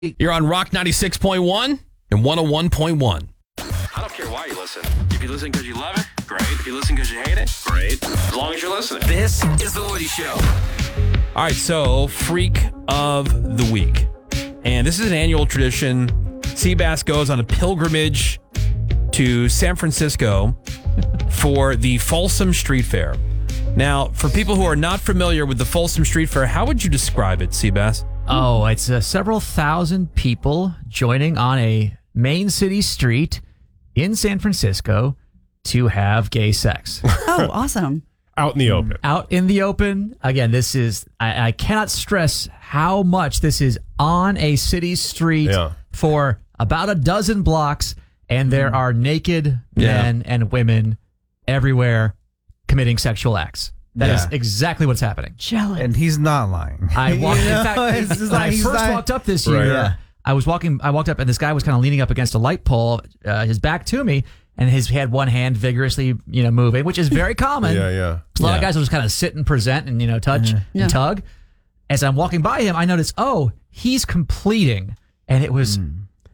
You're on Rock 96.1 and 101.1. I don't care why you listen. If you listen because you love it, great. If you listen because you hate it, great. As long as you're listening. This is The Woody Show. All right, so Freak of the Week. And this is an annual tradition. Seabass goes on a pilgrimage to San Francisco for the Folsom Street Fair. Now, for people who are not familiar with the Folsom Street Fair, how would you describe it, Seabass? Oh, it's several thousand people joining on a main city street in San Francisco to have gay sex. Oh, awesome. Out in the open. Out in the open. Again, this is, I cannot stress how much this is on a city street for about a dozen blocks, and there are naked men and women everywhere committing sexual acts. That is exactly what's happening. Jealous. And he's not lying. I walked, in fact, when I first walked up this year, I walked up and this guy was kind of leaning up against a light pole, his back to me, and he had one hand vigorously, moving, which is very common. A lot of guys will just kind of sit and present and, touch and tug. As I'm walking by him, I notice, he's completing. And it was,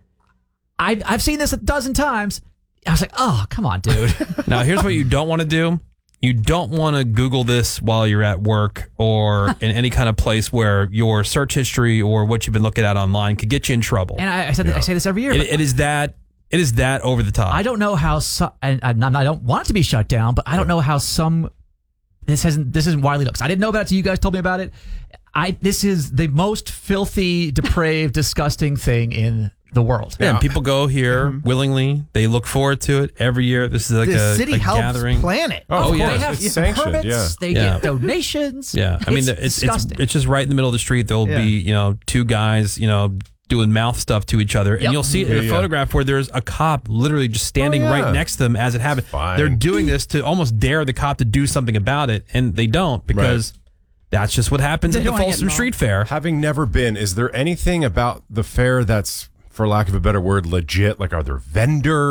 I've seen this a dozen times. I was like, oh, come on, dude. Now, here's what you don't want to do. You don't want to Google this while you're at work or in any kind of place where your search history or what you've been looking at online could get you in trouble. And I say this every year. It is that over the top. I don't know how and I don't want it to be shut down, but I don't know how this isn't widely known. I didn't know about it until you guys told me about it. This is the most filthy, depraved, disgusting thing in the world. Yeah, and people go here willingly. They look forward to it every year. This is like the a city a helps gathering. plan it. Oh yeah, they have it's sanctioned. permits. They get donations. Yeah, I mean it's disgusting. It's just right in the middle of the street. There'll be two guys doing mouth stuff to each other, and you'll see it in a photograph where there's a cop literally just standing right next to them as it happens. They're doing this to almost dare the cop to do something about it, and they don't because. That's just what happens at the Folsom Street Fair. Having never been, is there anything about the fair that's, for lack of a better word, legit? Like, are there vendors?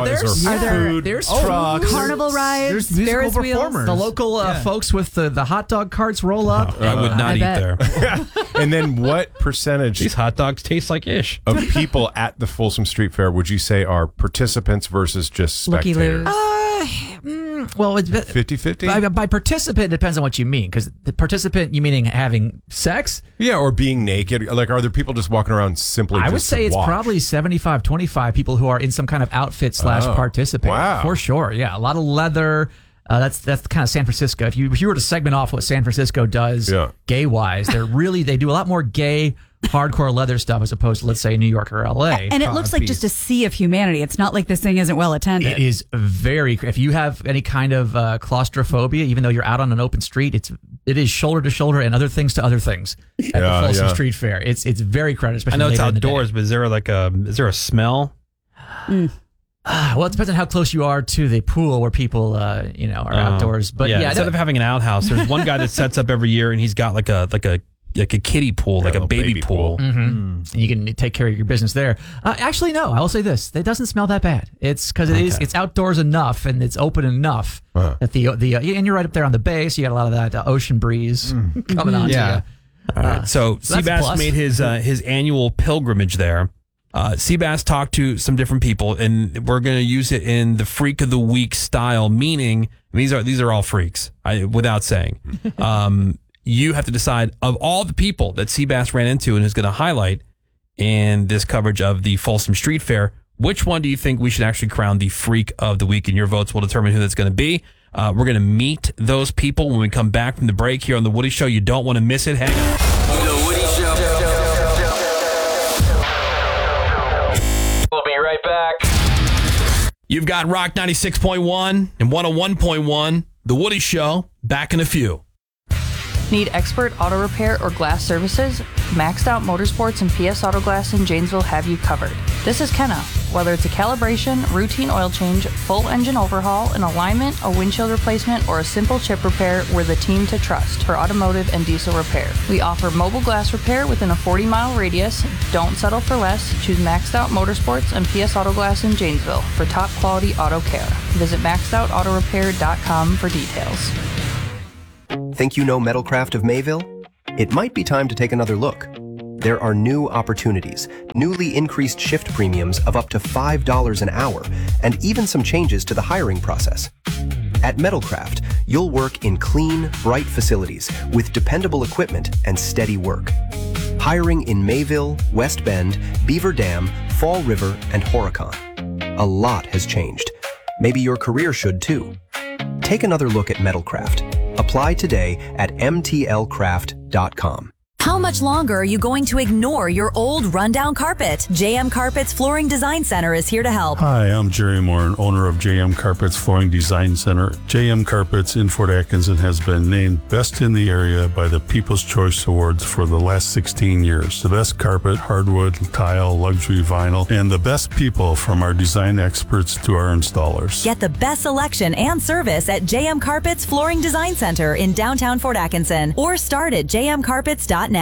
There's trucks? Carnival rides? There's musical Ferris wheels? performers. The local folks with the hot dog carts roll up. I would not eat there. And then what percentage These hot dogs taste like ish. of people at the Folsom Street Fair would you say are participants versus just Looky-loos. spectators? Well, it's 50-50? by participant, it depends on what you mean. Because the participant, you meaning having sex? Yeah, or being naked. Like, are there people just walking around simply I just would say it's watch? probably 75-25 people who are in some kind of outfit / participate. Wow. For sure. Yeah, a lot of leather. That's kind of San Francisco. If you were to segment off what San Francisco does gay wise, they do a lot more gay hardcore leather stuff as opposed to, let's say, New York or LA. And it looks like just a sea of humanity. It's not like this thing isn't well attended. It is if you have any kind of claustrophobia, even though you're out on an open street, it is shoulder to shoulder and other things to other things at the Folsom Street Fair. It's very crowded, especially I know it's later in the day. outdoors, but is there a smell? Well, it depends on how close you are to the pool where people, are outdoors. But instead of having an outhouse, there's one guy that sets up every year, and he's got like a kiddie pool, like a baby pool. Mm-hmm. You can take care of your business there. Actually, no. I will say this: it doesn't smell that bad. It's because it's outdoors enough and it's open enough that and you're right up there on the bay, so you got a lot of that ocean breeze coming on. Yeah. You. All right. So Seabass made his annual pilgrimage there. Seabass talked to some different people, and we're going to use it in the Freak of the Week style, meaning these are all freaks, without saying. You have to decide, of all the people that Seabass ran into and is going to highlight in this coverage of the Folsom Street Fair, which one do you think we should actually crown the Freak of the Week? And your votes will determine who that's going to be. We're going to meet those people when we come back from the break here on The Woody Show. You don't want to miss it. Hang on. The Woody Show. We'll be right back. You've got Rock 96.1 and 101.1. The Woody Show, back in a few. Need expert auto repair or glass services? Maxed Out Motorsports and PS Auto Glass in Janesville have you covered. This is Kenna. Whether it's a calibration, routine oil change, full engine overhaul, an alignment, a windshield replacement, or a simple chip repair, we're the team to trust for automotive and diesel repair. We offer mobile glass repair within a 40-mile radius. Don't settle for less. Choose Maxed Out Motorsports and PS Auto Glass in Janesville for top quality auto care. Visit maxedoutotorepair.com for details. Think you know Metalcraft of Mayville? It might be time to take another look. There are new opportunities, newly increased shift premiums of up to $5 an hour, and even some changes to the hiring process. At Metalcraft, you'll work in clean, bright facilities with dependable equipment and steady work. Hiring in Mayville, West Bend, Beaver Dam, Fall River, and Horicon. A lot has changed. Maybe your career should too. Take another look at Metalcraft. Apply today at mtlcraft.com. How much longer are you going to ignore your old rundown carpet? JM Carpets Flooring Design Center is here to help. Hi, I'm Jerry Moore, owner of JM Carpets Flooring Design Center. JM Carpets in Fort Atkinson has been named best in the area by the People's Choice Awards for the last 16 years. The best carpet, hardwood, tile, luxury vinyl, and the best people from our design experts to our installers. Get the best selection and service at JM Carpets Flooring Design Center in downtown Fort Atkinson or start at jmcarpets.net.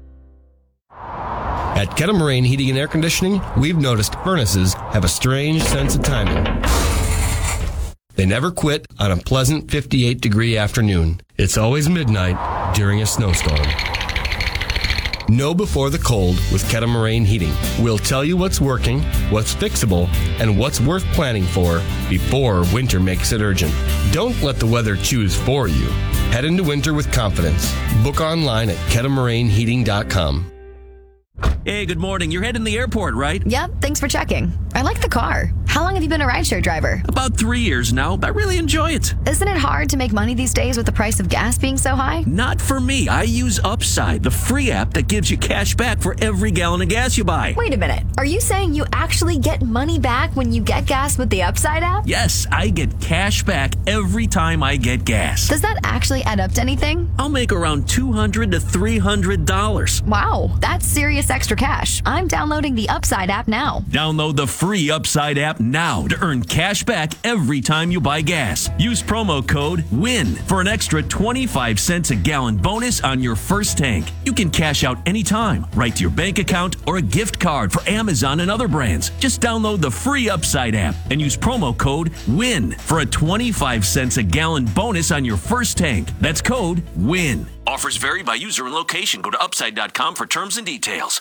At Kettle Heating and Air Conditioning, we've noticed furnaces have a strange sense of timing. They never quit on a pleasant 58-degree afternoon. It's always midnight during a snowstorm. Know before the cold with Kettle Heating. We'll tell you what's working, what's fixable, and what's worth planning for before winter makes it urgent. Don't let the weather choose for you. Head into winter with confidence. Book online at kettlemarineheating.com. Hey, good morning. You're heading to the airport, right? Yep, thanks for checking. I like the car. How long have you been a rideshare driver? About 3 years now. I really enjoy it. Isn't it hard to make money these days with the price of gas being so high? Not for me. I use Upside, the free app that gives you cash back for every gallon of gas you buy. Wait a minute. Are you saying you actually get money back when you get gas with the Upside app? Yes, I get cash back every time I get gas. Does that actually add up to anything? I'll make around $200 to $300. Wow, that's serious extra cash. I'm downloading the Upside app now. Download the free Upside app now to earn cash back every time you buy gas. Use promo code WIN for an extra 25 cents a gallon bonus on your first tank. You can cash out anytime, right to your bank account or a gift card for Amazon and other brands. Just download the free Upside app and use promo code WIN for a 25 cents a gallon bonus on your first tank. That's code WIN. Offers vary by user and location. Go to upside.com for terms and details.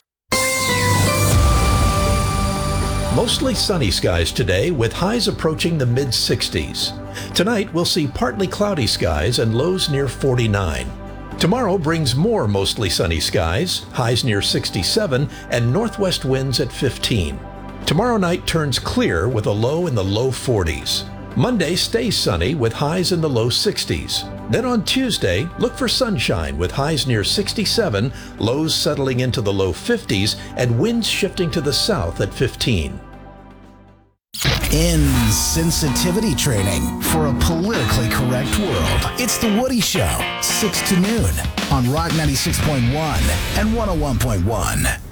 Mostly sunny skies today with highs approaching the mid-60s. Tonight we'll see partly cloudy skies and lows near 49. Tomorrow brings more mostly sunny skies, highs near 67, and northwest winds at 15. Tomorrow night turns clear with a low in the low 40s. Monday stays sunny with highs in the low 60s. Then on Tuesday, look for sunshine with highs near 67, lows settling into the low 50s, and winds shifting to the south at 15. Insensitivity training for a politically correct world. It's The Woody Show, 6 to noon on Rock 96.1 and 101.1.